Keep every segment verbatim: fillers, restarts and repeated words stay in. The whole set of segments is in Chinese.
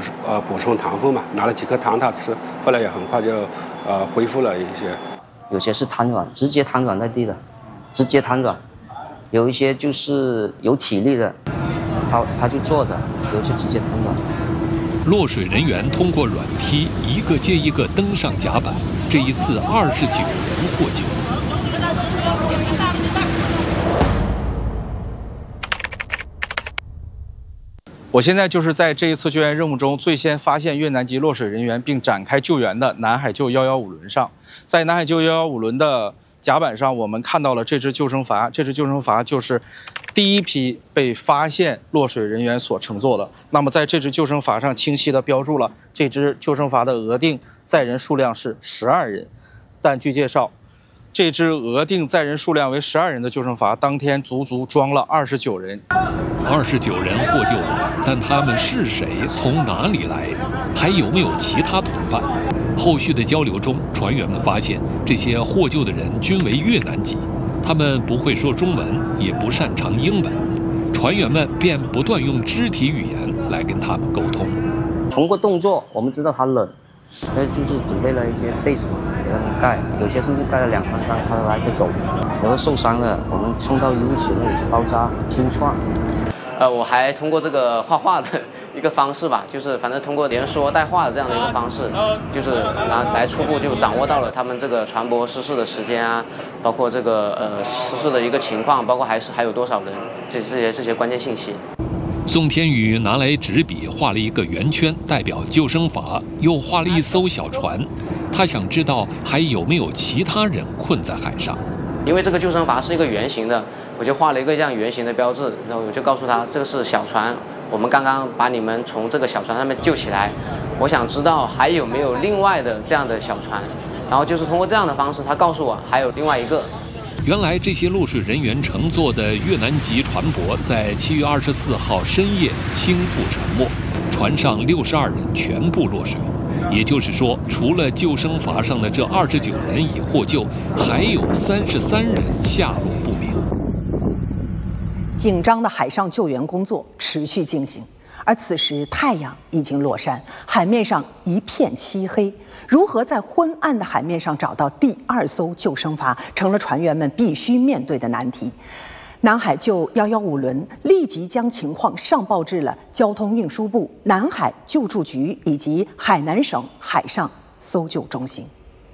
呃补充糖分嘛，拿了几颗糖他吃，后来也很快就呃恢复了一些。 有些是瘫软，直接瘫软在地的，直接瘫软；有一些就是有体力的，他他就坐着，有些直接瘫软。 落水人员通过软梯一个接一个登上甲板，这一次二十九人获救。 我现在就是在这一次救援任务中最先发现越南籍落水人员并展开救援的南海救一一五轮上，在南海救一一五轮的甲板上，我们看到了这只救生筏，这只救生筏就是第一批被发现落水人员所乘坐的。那么在这只救生筏上清晰地标注了这只救生筏的额定载人数量是十二人，但据介绍，这只额定载人数量为十二人的救生筏，当天足足装了二十九人。 二十九人获救了，但他们是谁？从哪里来？还有没有其他同伴？后续的交流中，船员们发现这些获救的人均为越南籍，他们不会说中文，也不擅长英文，船员们便不断用肢体语言来跟他们沟通。 通过动作，我们知道他冷。所以就是准备了一些被子给他们盖，有些甚至盖了两三张，他来个狗。有的受伤了，我们送到医务室那里去包扎、清创。 呃，我还通过这个画画的一个方式吧，就是反正通过连说带画的这样的一个方式，就是来来初步就掌握到了他们这个船舶失事的时间啊，包括这个呃失事的一个情况，包括还是还有多少人，这这些这些关键信息。 宋天宇拿来纸笔画了一个圆圈，代表救生筏，又画了一艘小船。他想知道还有没有其他人困在海上。 因为这个救生筏是一个圆形的，我就画了一个这样圆形的标志，然后我就告诉他这个是小船，我们刚刚把你们从这个小船上面救起来，我想知道还有没有另外的这样的小船。然后就是通过这样的方式，他告诉我还有另外一个。 原来这些落水人员乘坐的越南籍船舶在七月二十四号深夜倾覆沉没，船上六十二人全部落水。也就是说，除了救生筏上的这二十九人已获救，还有三十三人下落不明。 紧张的海上救援工作持续进行，而此时太阳已经落山，海面上一片漆黑。如何在昏暗的海面上找到第二艘救生筏，成了船员们必须面对的难题。南海救一一五轮立即将情况上报至了交通运输部、南海救助局以及海南省海上搜救中心。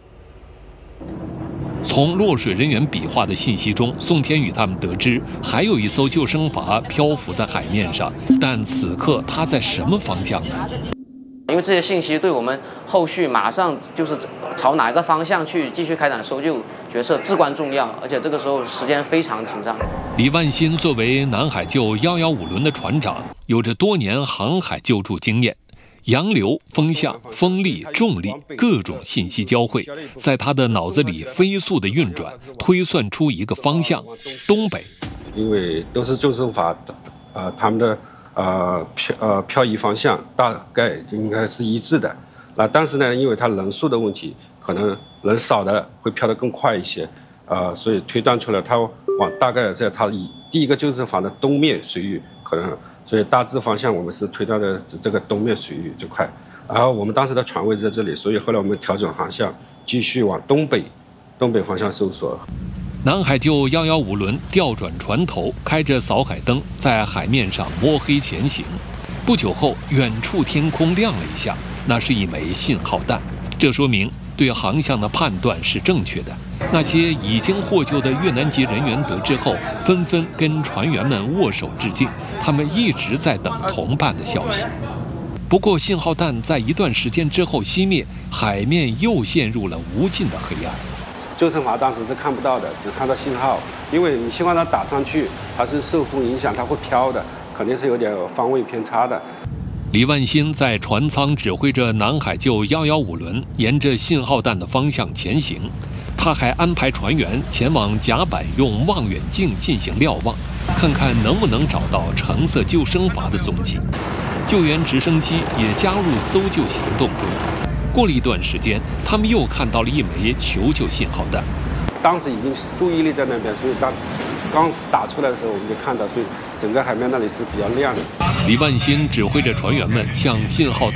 从落水人员笔画的信息中，宋天宇他们得知还有一艘救生筏漂浮在海面上，但此刻它在什么方向呢？ 因为这些信息对我们后续马上就是朝哪个方向去继续开展搜救决策至关重要，而且这个时候时间非常紧张。 李万新作为南海救一一五轮的船长，有着多年航海救助经验。洋流、风向、风力、重力各种信息交汇，在他的脑子里飞速的运转，推算出一个方向：东北。 因为都是救生筏，呃，他们的呃漂呃漂移方向大概应该是一致的。那但是呢，因为它人数的问题，可能人少的会漂得更快一些，呃，所以推断出来它往大概在它以第一个救生筏的东面水域可能。所以大致方向我们是推断的这个东面水域这块，然后我们当时的船位在这里，所以后来我们调整航向，继续往东北，东北方向搜索。 南海救一一五轮调转船头，开着扫海灯，在海面上摸黑前行。不久后，远处天空亮了一下，那是一枚信号弹，这说明对航向的判断是正确的。那些已经获救的越南籍人员得知后，纷纷跟船员们握手致敬。他们一直在等同伴的消息。不过，信号弹在一段时间之后熄灭，海面又陷入了无尽的黑暗。 救生筏当时是看不到的，只看到信号，因为你信号弹打上去，它是受风影响，它会飘的，肯定是有点方位偏差的。 李万新在船舱指挥着南海救一一五轮沿着信号弹的方向前行。他还安排船员前往甲板用望远镜进行瞭望，看看能不能找到橙色救生筏的踪迹。救援直升机也加入搜救行动中。过了一段时间，他们又看到了一枚求救信号弹。 当时已经注意力在那边，所以当刚打出来的时候，我们就看到，所以整个海面那里是比较亮的。 李万新指挥着船员们向信号弹